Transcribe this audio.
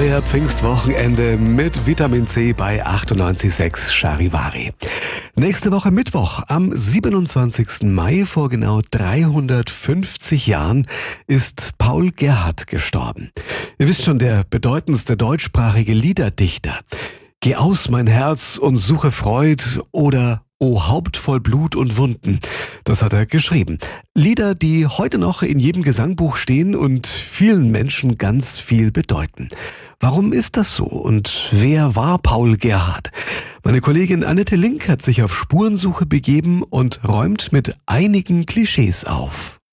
euer Pfingstwochenende mit Vitamin C bei 98,6 Charivari. Nächste Woche Mittwoch, am 27. Mai vor genau 350 Jahren, ist Paul Gerhardt gestorben. Ihr wisst schon, der bedeutendste deutschsprachige Liederdichter. Geh aus, mein Herz, und suche Freud oder O Haupt voll Blut und Wunden. Das hat er geschrieben. Lieder, die heute noch in jedem Gesangbuch stehen und vielen Menschen ganz viel bedeuten. Warum ist das so? Und wer war Paul Gerhardt? Meine Kollegin Annette Link hat sich auf Spurensuche begeben und räumt mit einigen Klischees auf.